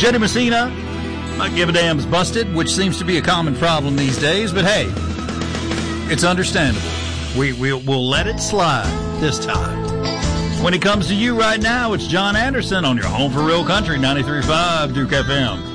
Jenny Messina, might give a damn's busted, which seems to be a common problem these days, but hey, it's understandable. We'll let it slide this time. When it comes to you right now, it's John Anderson on your home for real country, 93.5 Duke FM.